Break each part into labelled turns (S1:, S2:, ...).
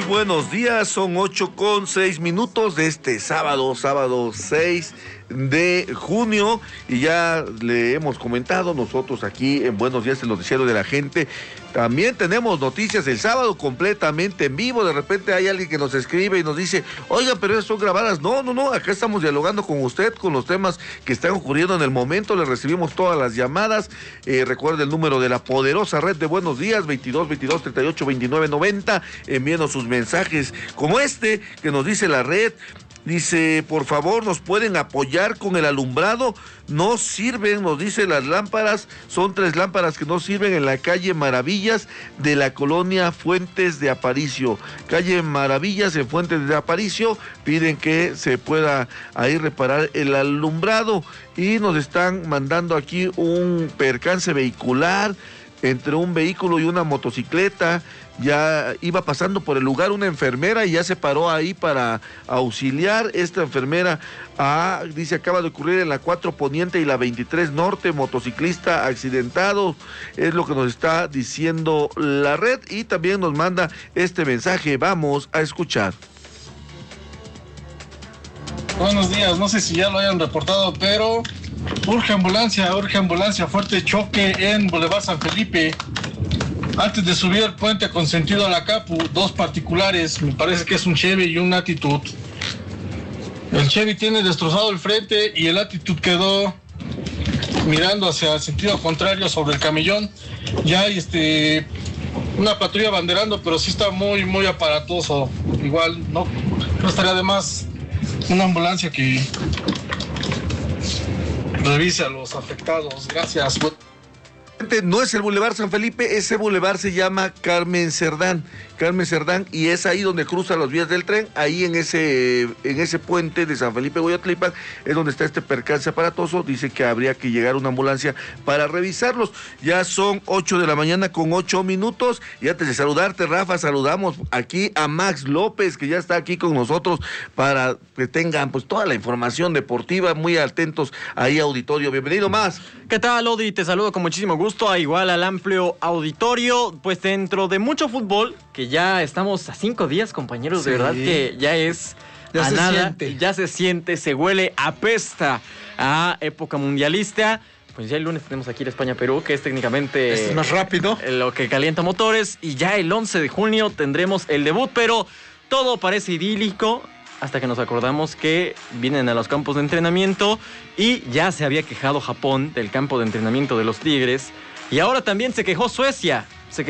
S1: buenos días, son 8:06 de este sábado 6 de junio, y ya le hemos comentado nosotros aquí en Buenos Días, el noticiero de la gente. También tenemos noticias el sábado completamente en vivo. De repente hay alguien que nos escribe y nos dice: oiga, pero esas son grabadas. No, acá estamos dialogando con usted, con los temas que están ocurriendo en el momento. Le recibimos todas las llamadas. Recuerde el número de la poderosa red de Buenos Días, 22-22-38-29-90. Envíenos sus mensajes como este que nos dice la red. Dice: por favor, ¿nos pueden apoyar con el alumbrado? No sirven, nos dice, las lámparas. Son 3 lámparas que no sirven en la calle Maravillas de la colonia Fuentes de Aparicio. Calle Maravillas en Fuentes de Aparicio. Piden que se pueda ahí reparar el alumbrado. Y nos están mandando aquí un percance vehicular entre un vehículo y una motocicleta. Ya iba pasando por el lugar una enfermera y ya se paró ahí para auxiliar. Esta enfermera dice: acaba de ocurrir en la 4 Poniente y la 23 Norte, motociclista accidentado. Es lo que nos está diciendo la red, y también nos manda este mensaje. Vamos a escuchar.
S2: Buenos días, no sé si ya lo hayan reportado, pero urge ambulancia, fuerte choque en Boulevard San Felipe. Antes de subir el puente con sentido a la Capu, 2 particulares, me parece que es un Chevy y un Attitude. El Chevy tiene destrozado el frente y el Attitude quedó mirando hacia el sentido contrario sobre el camellón. Ya hay una patrulla banderando, pero sí está muy, muy aparatoso. Igual no estaría de más una ambulancia que revise a los afectados. Gracias.
S1: No es el Boulevard San Felipe, ese boulevard se llama Carmen Cerdán, y es ahí donde cruzan las vías del tren. Ahí en ese puente de San Felipe Goyatlipan es donde está este percance aparatoso. Dice que habría que llegar una ambulancia para revisarlos. Ya son 8 de la mañana con 8 minutos, y antes de saludarte, Rafa, saludamos aquí a Max López, que ya está aquí con nosotros para que tengan pues toda la información deportiva. Muy atentos ahí, auditorio. Bienvenido, Max.
S3: ¿Qué tal, Odi? Te saludo con muchísimo gusto, igual al amplio auditorio. Pues dentro de mucho fútbol, que ya estamos a 5 días, compañeros, sí. De verdad que ya es ya a nada, siente. Ya se siente, se huele, apesta a época mundialista. Pues ya el lunes tenemos aquí el España-Perú, que es técnicamente
S1: es más rápido,
S3: lo que calienta motores, y ya el 11 de junio tendremos el debut, pero todo parece idílico hasta que nos acordamos que vienen a los campos de entrenamiento, y ya se había quejado Japón del campo de entrenamiento de los Tigres, y ahora también se quejó Suecia,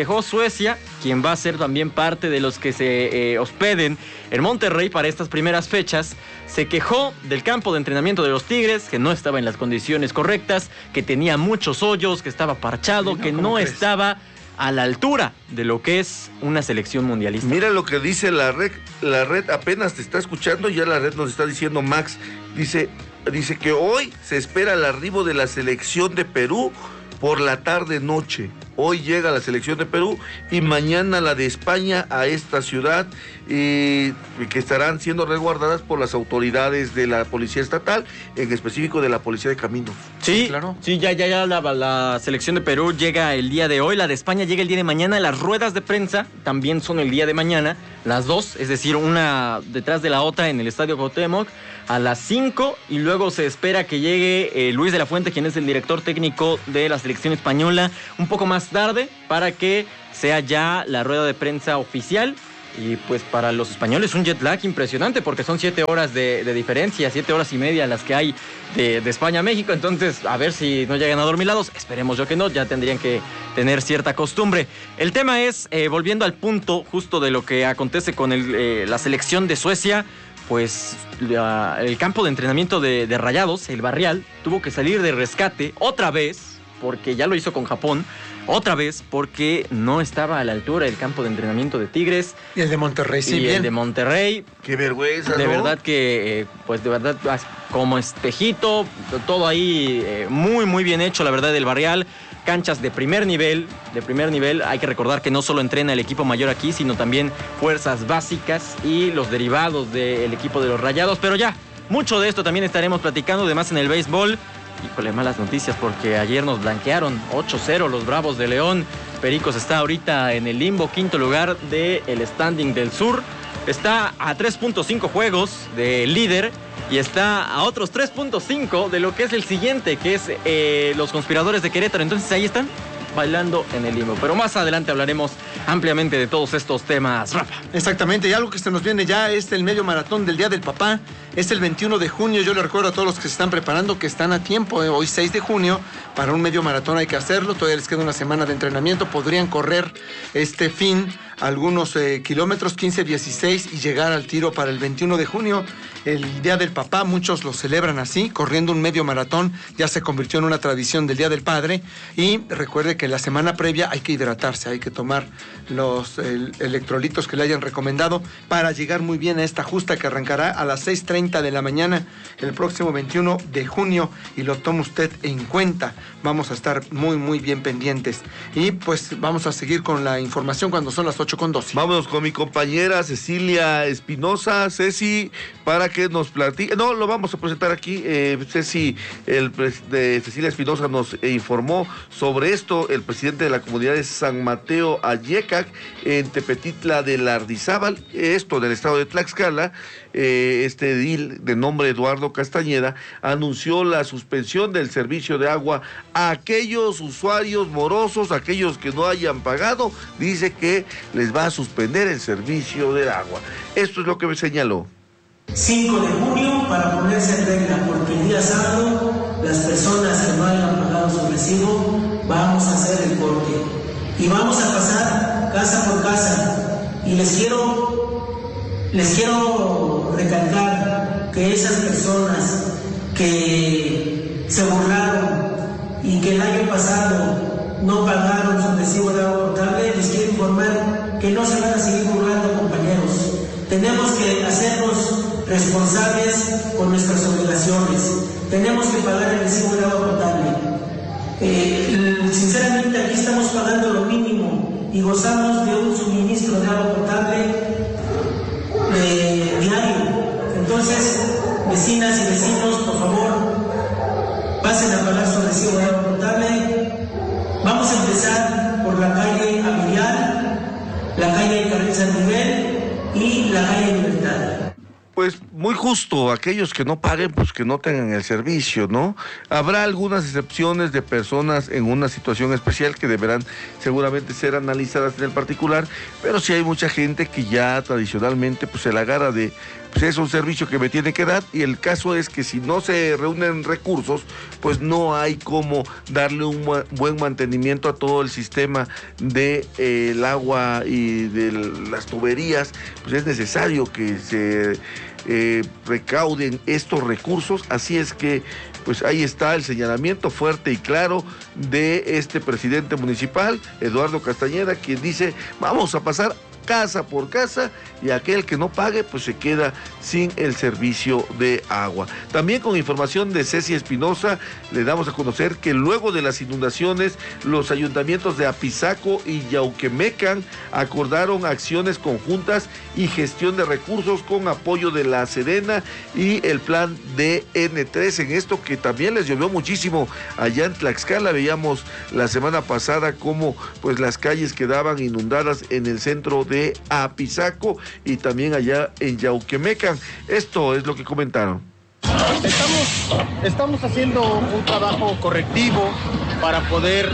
S3: quien va a ser también parte de los que se hospeden en Monterrey para estas primeras fechas. Se quejó del campo de entrenamiento de los Tigres, que no estaba en las condiciones correctas, que tenía muchos hoyos, que estaba parchado, que no estaba a la altura de lo que es una selección mundialista.
S1: Mira lo que dice la red apenas te está escuchando, ya la red nos está diciendo, Max, dice que hoy se espera el arribo de la selección de Perú por la tarde-noche. Hoy llega la selección de Perú y mañana la de España a esta ciudad, que estarán siendo resguardadas por las autoridades de la Policía Estatal, en específico de la Policía de Caminos.
S3: Sí, claro. Sí, ya la selección de Perú llega el día de hoy, la de España llega el día de mañana. Las ruedas de prensa también son el día de mañana, las dos, es decir, una detrás de la otra en el Estadio Cuauhtémoc a las 5, y luego se espera que llegue Luis de la Fuente, quien es el director técnico de la selección española, un poco más tarde, para que sea ya la rueda de prensa oficial. Y pues para los españoles un jet lag impresionante, porque son 7 horas de diferencia, 7 horas y media las que hay de España a México. Entonces, a ver si no llegan adormilados. Esperemos yo que no, ya tendrían que tener cierta costumbre. El tema es, volviendo al punto justo de lo que acontece con la selección de Suecia, pues el campo de entrenamiento de Rayados, el Barrial, tuvo que salir de rescate otra vez, porque ya lo hizo con Japón, otra vez porque no estaba a la altura el campo de entrenamiento de Tigres.
S4: Y el de Monterrey, sí,
S3: y
S4: bien.
S3: El de Monterrey.
S1: Qué vergüenza,
S3: de
S1: ¿no?
S3: verdad que, pues de verdad, como espejito, todo ahí muy, muy bien hecho, la verdad, del Barrial. Canchas de primer nivel. Hay que recordar que no solo entrena el equipo mayor aquí, sino también fuerzas básicas y los derivados del equipo de los Rayados. Pero ya, mucho de esto también estaremos platicando. Además, en el béisbol, híjole, malas noticias porque ayer nos blanquearon 8-0 los Bravos de León. Pericos está ahorita en el limbo, quinto lugar del standing del sur. Está a 3.5 juegos del líder y está a otros 3.5 de lo que es el siguiente, que es los Conspiradores de Querétaro. Entonces ahí están bailando en el limbo. Pero más adelante hablaremos ampliamente de todos estos temas, Rafa.
S4: Exactamente, y algo que se nos viene ya es el medio maratón del Día del Papá. Es el 21 de junio. Yo le recuerdo a todos los que se están preparando que están a tiempo. Hoy 6 de junio, para un medio maratón hay que hacerlo. Todavía les queda una semana de entrenamiento. Podrían correr este fin algunos kilómetros, 15, 16, y llegar al tiro para el 21 de junio. El Día del Papá, muchos lo celebran así, corriendo un medio maratón. Ya se convirtió en una tradición del Día del Padre. Y recuerde que la semana previa hay que hidratarse, hay que tomar los electrolitos que le hayan recomendado para llegar muy bien a esta justa que arrancará a las 6:30 de la mañana el próximo 21 de junio, y lo toma usted en cuenta. Vamos a estar muy, muy bien pendientes. Y pues vamos a seguir con la información cuando son las 8:12.
S1: Vámonos con mi compañera Cecilia Espinosa. Ceci, para que nos platique. No, lo vamos a presentar aquí. Ceci, de Cecilia Espinosa nos informó sobre esto. El presidente de la comunidad de San Mateo Ayecac, en Tepetitla de Lardizábal, esto del estado de Tlaxcala, este edil de nombre Eduardo Castañeda anunció la suspensión del servicio de agua a aquellos usuarios morosos, aquellos que no hayan pagado. Dice que les va a suspender el servicio del agua. Esto es lo que me señaló.
S5: 5 de junio para ponerse en regla, porque el día sábado las personas que no hayan pagado su recibo vamos a hacer el corte y vamos a pasar casa por casa. Y les quiero recalcar que esas personas que se burlaron y que el año pasado no pagaron su recibo de agua potable, les quiero informar que no se van a seguir burlando, compañeros. Tenemos que hacernos responsables con nuestras obligaciones. Tenemos que pagar el recibo de agua potable. Sinceramente, aquí estamos pagando lo mínimo y gozamos de un suministro de agua potable diario. Entonces, vecinas y vecinos, por favor, pasen a pagar su recibo de agua potable. Vamos a empezar por la calle Avillal, la calle Carril San Miguel y la calle Libertad.
S1: Pues muy justo, aquellos que no paguen, pues que no tengan el servicio, ¿no? Habrá algunas excepciones de personas en una situación especial que deberán seguramente ser analizadas en el particular, pero sí hay mucha gente que ya tradicionalmente pues se la agarra de, pues es un servicio que me tiene que dar, y el caso es que si no se reúnen recursos, pues no hay cómo darle un buen mantenimiento a todo el sistema de el agua y de las tuberías. Pues es necesario que se recauden estos recursos. Así es que pues ahí está el señalamiento fuerte y claro de este presidente municipal, Eduardo Castañeda, quien dice: vamos a pasar casa por casa, y aquel que no pague pues se queda sin el servicio de agua. También con información de Ceci Espinosa le damos a conocer que luego de las inundaciones, los ayuntamientos de Apizaco y Yauquemecan acordaron acciones conjuntas y gestión de recursos con apoyo de la Sedena y el plan DN3, en esto que también les llovió muchísimo allá en Tlaxcala. Veíamos la semana pasada cómo pues las calles quedaban inundadas en el centro de Apizaco y también allá en Yauquemecan. Esto es lo que comentaron.
S6: Estamos haciendo un trabajo correctivo para poder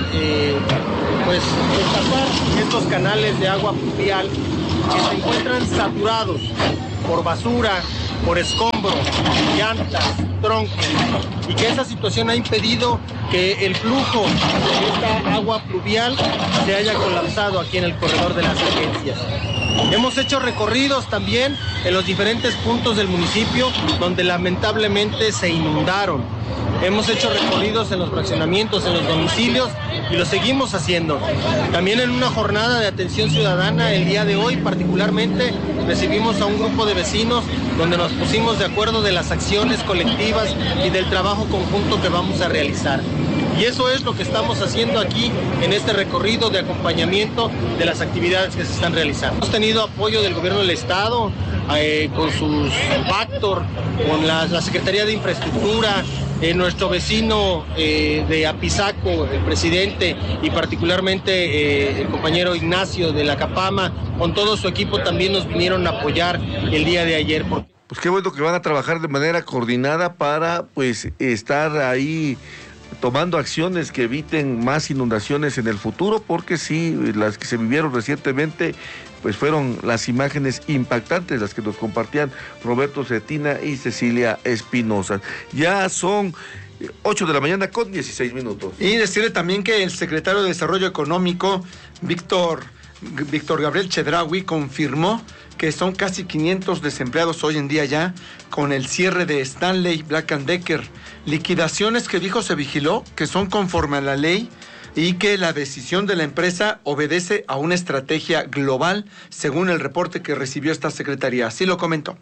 S6: destapar estos canales de agua pluvial que se encuentran saturados por basura, por escombros, llantas, troncos, y que esa situación ha impedido que el flujo de esta agua pluvial se haya colapsado aquí en el corredor de las agencias. Hemos hecho recorridos también en los diferentes puntos del municipio donde lamentablemente se inundaron. Hemos hecho recorridos en los fraccionamientos, en los domicilios, y lo seguimos haciendo. También en una jornada de atención ciudadana el día de hoy particularmente recibimos a un grupo de vecinos donde nos pusimos de acuerdo de las acciones colectivas y del trabajo conjunto que vamos a realizar. Y eso es lo que estamos haciendo aquí en este recorrido de acompañamiento de las actividades que se están realizando. Hemos tenido apoyo del gobierno del Estado, con sus Factor, con la Secretaría de Infraestructura, nuestro vecino de Apizaco, el presidente, y particularmente el compañero Ignacio de la Capama, con todo su equipo también nos vinieron a apoyar el día de ayer.
S1: Pues qué bueno que van a trabajar de manera coordinada para pues estar ahí tomando acciones que eviten más inundaciones en el futuro, porque sí, las que se vivieron recientemente pues fueron las imágenes impactantes las que nos compartían Roberto Cetina y Cecilia Espinosa. Ya son 8 de la mañana con 16 minutos.
S4: Y decirle también que el secretario de Desarrollo Económico, Víctor Gabriel Chedraui, confirmó que son casi 500 desempleados hoy en día ya, con el cierre de Stanley Black & Decker. Liquidaciones que dijo se vigiló, que son conforme a la ley, y que la decisión de la empresa obedece a una estrategia global, según el reporte que recibió esta secretaría. Así lo comentó.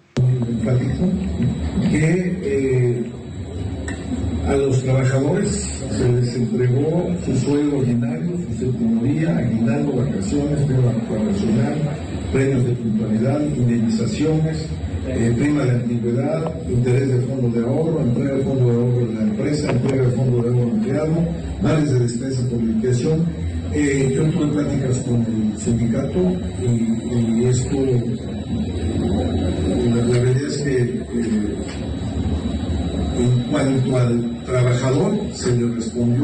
S7: Que a los trabajadores se les entregó su sueldo ordinario, su séptimo día, aguinaldo, vacaciones, prima vacacional, premios de puntualidad, indemnizaciones, prima de antigüedad, interés de fondo de ahorro, entrega de fondo de ahorro de la empresa, entrega de fondo de ahorro empleado, vales de despensa por liquidación. Yo tuve pláticas con el sindicato y esto, la realidad es que en cuanto al trabajador se le respondió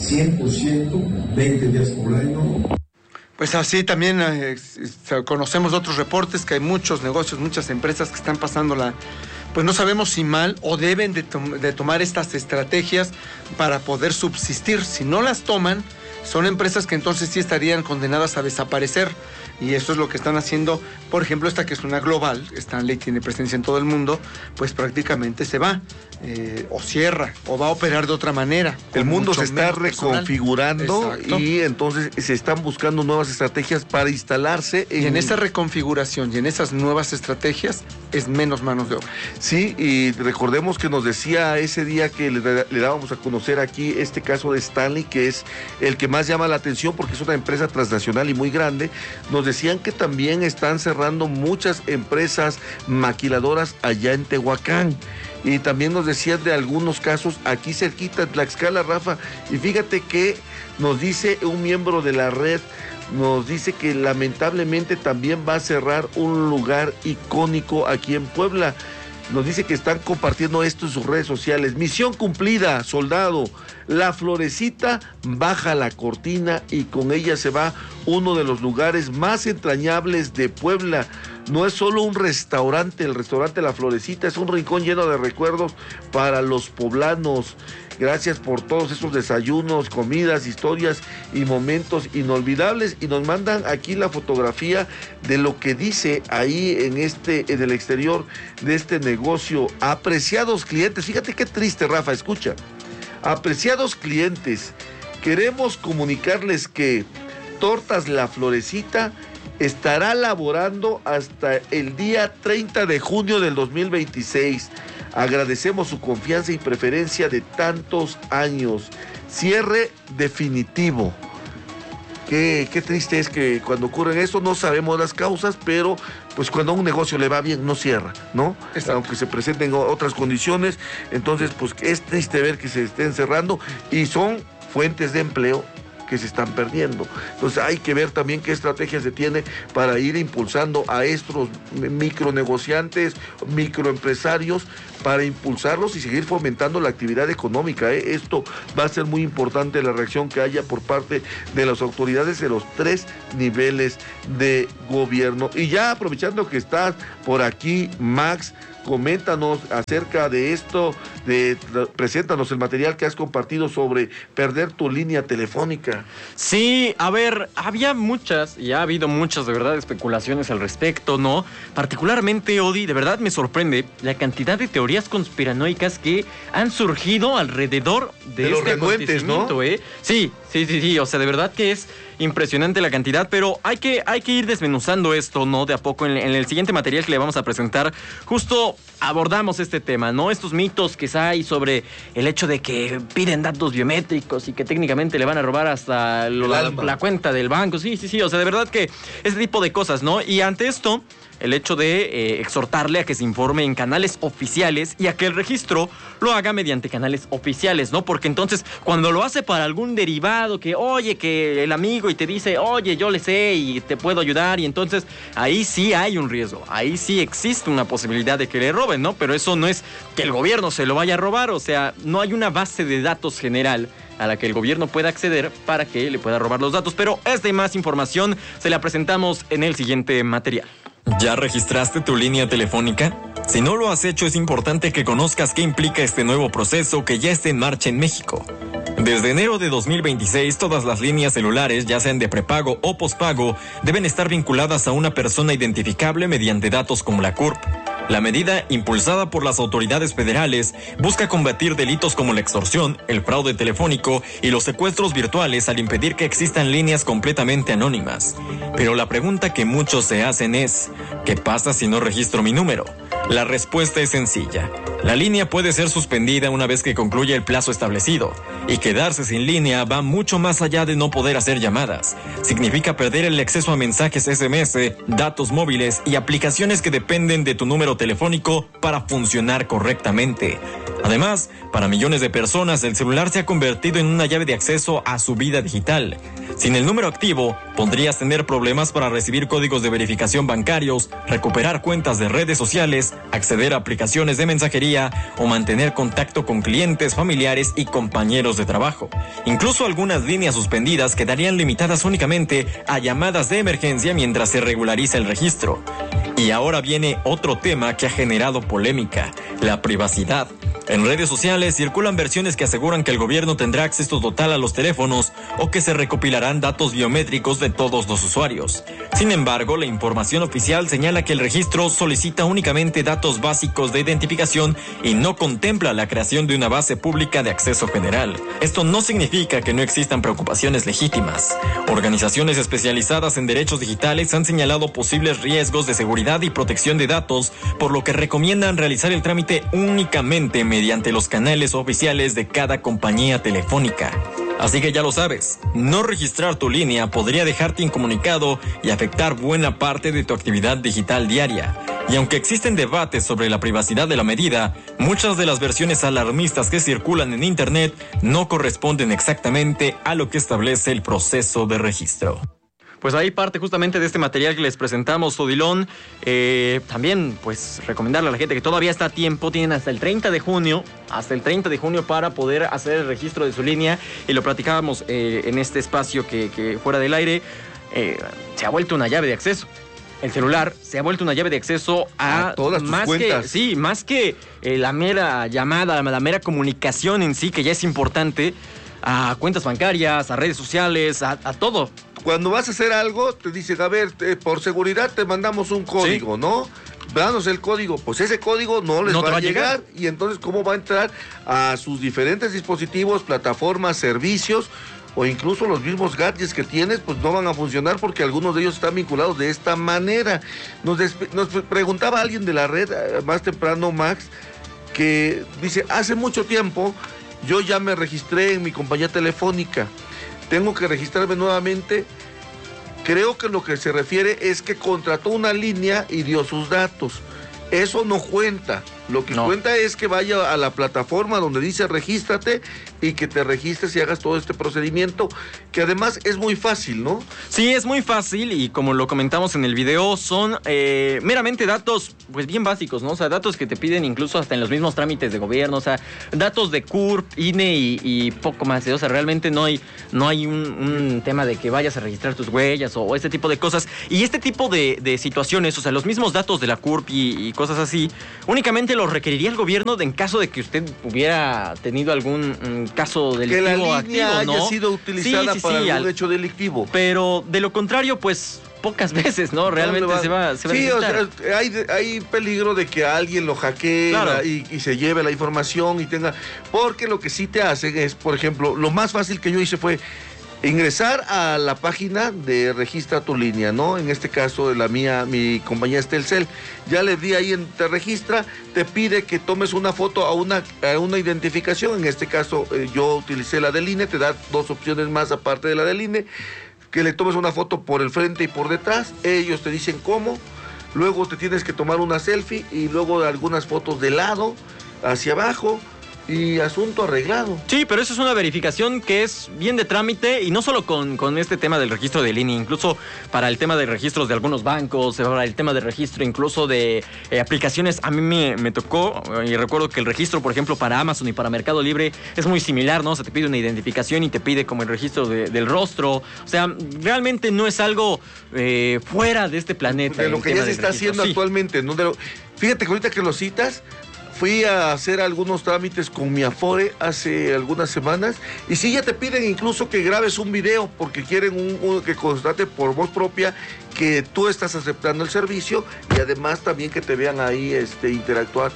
S7: 100%, 20 días por año.
S4: Pues así también conocemos otros reportes que hay muchos negocios, muchas empresas que están pasándola, pues no sabemos si mal o deben de tomar estas estrategias para poder subsistir. Si no las toman, son empresas que entonces sí estarían condenadas a desaparecer. Y eso es lo que están haciendo, por ejemplo, esta que es una global, Stanley tiene presencia en todo el mundo, pues prácticamente se va, o cierra, o va a operar de otra manera.
S1: El mundo se está reconfigurando y entonces se están buscando nuevas estrategias para instalarse.
S4: Y en esa reconfiguración y en esas nuevas estrategias es menos manos de obra.
S1: Sí, y recordemos que nos decía ese día que le dábamos a conocer aquí este caso de Stanley, que es el que más llama la atención porque es una empresa transnacional y muy grande. Nos decían que también están cerrando muchas empresas maquiladoras allá en Tehuacán. Y también nos decían de algunos casos aquí cerquita en Tlaxcala, Rafa. Y fíjate que nos dice un miembro de la red, nos dice que lamentablemente también va a cerrar un lugar icónico aquí en Puebla. Nos dice que están compartiendo esto en sus redes sociales. Misión cumplida, soldado. La Florecita baja la cortina y con ella se va uno de los lugares más entrañables de Puebla. No es solo un restaurante, el restaurante La Florecita, es un rincón lleno de recuerdos para los poblanos. Gracias por todos esos desayunos, comidas, historias y momentos inolvidables. Y nos mandan aquí la fotografía de lo que dice ahí en el exterior de este negocio. Apreciados clientes, fíjate qué triste, Rafa, escucha. Apreciados clientes, queremos comunicarles que Tortas La Florecita estará laborando hasta el día 30 de junio del 2026. Agradecemos su confianza y preferencia de tantos años. Cierre definitivo. Qué triste es que cuando ocurre esto no sabemos las causas, pero pues cuando a un negocio le va bien no cierra, ¿no? Exacto. Aunque se presenten otras condiciones, entonces pues es triste ver que se estén cerrando y son fuentes de empleo que se están perdiendo. Entonces hay que ver también qué estrategia se tiene para ir impulsando a estos micronegociantes, microempresarios, para impulsarlos y seguir fomentando la actividad económica. Esto va a ser muy importante, la reacción que haya por parte de las autoridades de los 3 niveles de gobierno. Y ya aprovechando que estás por aquí, Max, coméntanos acerca de esto, preséntanos el material que has compartido sobre perder tu línea telefónica.
S3: Sí, a ver, había muchas, y ha habido muchas de verdad especulaciones al respecto, ¿no? Particularmente, Odi, de verdad me sorprende la cantidad de teorías conspiranoicas que han surgido alrededor de este acontecimiento, ¿no? Sí, Sí, o sea, de verdad que es impresionante la cantidad, pero hay que ir desmenuzando esto, ¿no? De a poco, en el siguiente material que le vamos a presentar, justo abordamos este tema, ¿no? Estos mitos que hay sobre el hecho de que piden datos biométricos y que técnicamente le van a robar hasta la cuenta del banco, sí, o sea, de verdad que ese tipo de cosas, ¿no? Y ante esto, el hecho de exhortarle a que se informe en canales oficiales y a que el registro lo haga mediante canales oficiales, ¿no? Porque entonces, cuando lo hace para algún derivado, que oye, que el amigo y te dice, oye, yo le sé y te puedo ayudar, y entonces ahí sí hay un riesgo, ahí sí existe una posibilidad de que le roben, ¿no? Pero eso no es que el gobierno se lo vaya a robar, o sea, no hay una base de datos general a la que el gobierno pueda acceder para que le pueda robar los datos. Pero esta y más información se la presentamos en el siguiente material.
S8: ¿Ya registraste tu línea telefónica? Si no lo has hecho, es importante que conozcas qué implica este nuevo proceso que ya está en marcha en México. Desde enero de 2026, todas las líneas celulares, ya sean de prepago o pospago, deben estar vinculadas a una persona identificable mediante datos como la CURP. La medida, impulsada por las autoridades federales, busca combatir delitos como la extorsión, el fraude telefónico y los secuestros virtuales al impedir que existan líneas completamente anónimas. Pero la pregunta que muchos se hacen es, ¿qué pasa si no registro mi número? La respuesta es sencilla. La línea puede ser suspendida una vez que concluya el plazo establecido, y quedarse sin línea va mucho más allá de no poder hacer llamadas. Significa perder el acceso a mensajes SMS, datos móviles y aplicaciones que dependen de tu número telefónico para funcionar correctamente. Además, para millones de personas, el celular se ha convertido en una llave de acceso a su vida digital. Sin el número activo, podrías tener problemas para recibir códigos de verificación bancarios, recuperar cuentas de redes sociales, acceder a aplicaciones de mensajería o mantener contacto con clientes, familiares y compañeros de trabajo. Incluso algunas líneas suspendidas quedarían limitadas únicamente a llamadas de emergencia mientras se regulariza el registro. Y ahora viene otro tema que ha generado polémica: la privacidad. En redes sociales circulan versiones que aseguran que el gobierno tendrá acceso total a los teléfonos o que se recopilarán datos biométricos de todos los usuarios. Sin embargo, la información oficial señala que el registro solicita únicamente datos básicos de identificación y no contempla la creación de una base pública de acceso general. Esto no significa que no existan preocupaciones legítimas. Organizaciones especializadas en derechos digitales han señalado posibles riesgos de seguridad y protección de datos, por lo que recomiendan realizar el trámite únicamente mediante los canales oficiales de cada compañía telefónica. Así que ya lo sabes, no registrar tu línea podría dejarte incomunicado y afectar buena parte de tu actividad digital diaria. Y aunque existen debates sobre la privacidad de la medida, muchas de las versiones alarmistas que circulan en Internet no corresponden exactamente a lo que establece el proceso de registro.
S3: Pues ahí parte justamente de este material que les presentamos, Odilon. También, pues, recomendarle a la gente que todavía está a tiempo. Tienen hasta el 30 de junio para poder hacer el registro de su línea. Y lo platicábamos en este espacio que fuera del aire. Se ha vuelto una llave de acceso. El celular se ha vuelto una llave de acceso a
S1: todas tus cuentas.
S3: Más que la mera llamada, la mera comunicación en sí, que ya es importante, a cuentas bancarias, a redes sociales, a todo.
S1: Cuando vas a hacer algo, te dicen, a ver, por seguridad te mandamos un código, ¿sí? ¿No? Danos el código. Pues ese código no les va a llegar. Y entonces, ¿cómo va a entrar a sus diferentes dispositivos, plataformas, servicios, o incluso los mismos gadgets que tienes? Pues no van a funcionar porque algunos de ellos están vinculados de esta manera. Nos preguntaba alguien de la red, más temprano, Max, que dice, hace mucho tiempo yo ya me registré en mi compañía telefónica. Tengo que registrarme nuevamente. Creo que lo que se refiere es que contrató una línea y dio sus datos. Eso no cuenta. Lo que cuenta es que vaya a la plataforma donde dice regístrate y que te registres y hagas todo este procedimiento, que además es muy fácil, ¿no?
S3: Sí, es muy fácil y como lo comentamos en el video, son meramente datos pues bien básicos, ¿no? O sea, datos que te piden incluso hasta en los mismos trámites de gobierno, o sea, datos de CURP, INE y poco más, ¿eh? O sea, realmente no hay un tema de que vayas a registrar tus huellas o este tipo de cosas. Y este tipo de situaciones, o sea, los mismos datos de la CURP y cosas así, únicamente los requeriría el gobierno en caso de que usted hubiera tenido algún caso delictivo
S1: activo, ¿no? Que la línea haya sido utilizada para algún hecho delictivo.
S3: Pero de lo contrario, pues pocas veces, ¿no? Realmente se va a necesitar.
S1: O sea, hay peligro de que alguien lo hackee, claro, y se lleve la información y tenga... Porque lo que sí te hacen es, por ejemplo, lo más fácil que yo hice fue... ingresar a la página de Registra tu Línea, ¿no? En este caso, mi compañía es Telcel. Ya le di ahí en Te Registra, te pide que tomes una foto a una identificación. En este caso, yo utilicé la del INE, te da 2 opciones más aparte de la del INE, que le tomes una foto por el frente y por detrás. Ellos te dicen cómo. Luego te tienes que tomar una selfie y luego algunas fotos de lado, hacia abajo. Y asunto arreglado.
S3: Sí, pero eso es una verificación que es bien de trámite y no solo con este tema del registro de línea, incluso para el tema de registros de algunos bancos, para el tema de registro incluso de aplicaciones. A mí me tocó y recuerdo que el registro, por ejemplo, para Amazon y para Mercado Libre es muy similar, ¿no? O sea, te pide una identificación y te pide como el registro del rostro. O sea, realmente no es algo fuera de este planeta.
S1: De lo que ya se está haciendo actualmente, ¿no? Fíjate que ahorita que lo citas, fui a hacer algunos trámites con mi Afore hace algunas semanas y sí, ya te piden incluso que grabes un video porque quieren que constate por voz propia que tú estás aceptando el servicio y además también que te vean ahí interactuar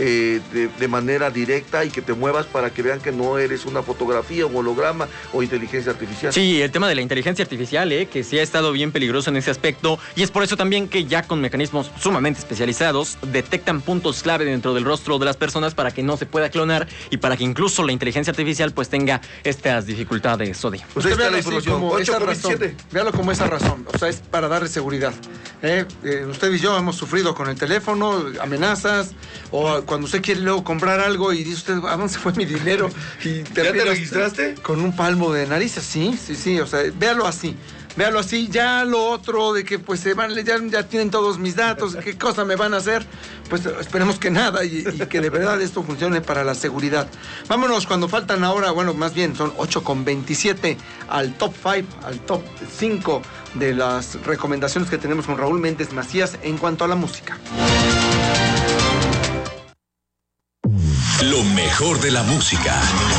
S1: de manera directa y que te muevas para que vean que no eres una fotografía, un holograma o inteligencia artificial.
S3: Sí, el tema de la inteligencia artificial, que sí ha estado bien peligroso en ese aspecto y es por eso también que ya con mecanismos sumamente especializados detectan puntos clave dentro del rostro de las personas para que no se pueda clonar y para que incluso la inteligencia artificial pues tenga estas dificultades, Odi.
S1: Pues ahí está la información.
S4: Véalo como esa razón, o sea, es para darle seguridad. Usted y yo hemos sufrido con el teléfono, amenazas, o cuando usted quiere luego comprar algo y dice usted, ¿a dónde se fue mi dinero? Y
S1: ¿Ya te registraste?
S4: Con un palmo de narices, sí, o sea, véalo así, ya lo otro de que pues se van, ya tienen todos mis datos, ¿qué cosa me van a hacer? Pues esperemos que nada y que de verdad esto funcione para la seguridad. Vámonos cuando faltan ahora, bueno, más bien son 8:27 al top 5, al top 5 de las recomendaciones que tenemos con Raúl Méndez Macías en cuanto a la música.
S9: Lo mejor de la música.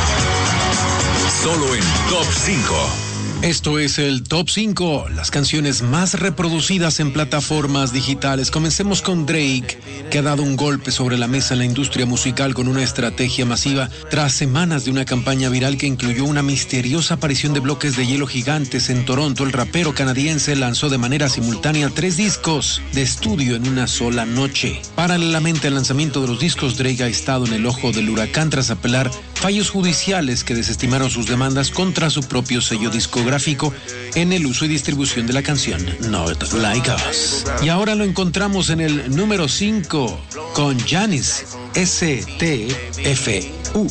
S9: Solo en Top 5.
S10: Esto es el Top 5, las canciones más reproducidas en plataformas digitales. Comencemos con Drake, que ha dado un golpe sobre la mesa en la industria musical con una estrategia masiva tras semanas de una campaña viral que incluyó una misteriosa aparición de bloques de hielo gigantes en Toronto. El rapero canadiense lanzó de manera simultánea 3 discos de estudio en una sola noche. Paralelamente al lanzamiento de los discos, Drake ha estado en el ojo del huracán tras apelar fallos judiciales que desestimaron sus demandas contra su propio sello discográfico en el uso y distribución de la canción Not Like Us. Y ahora lo encontramos en el número 5 con Janis, STFU.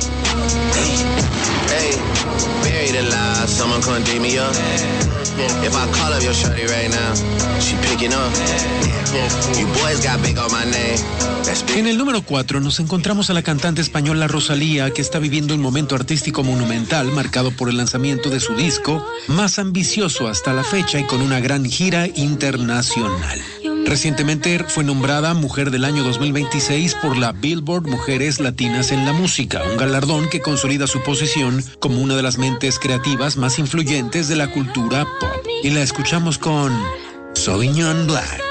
S10: En el número 4 nos encontramos a la cantante española Rosalía, que está viviendo un momento artístico monumental marcado por el lanzamiento de su disco más ambicioso hasta la fecha y con una gran gira internacional. Recientemente fue nombrada Mujer del Año 2026 por la Billboard Mujeres Latinas en la Música, un galardón que consolida su posición como una de las mentes creativas más influyentes de la cultura pop. Y la escuchamos con Sauvignon Black.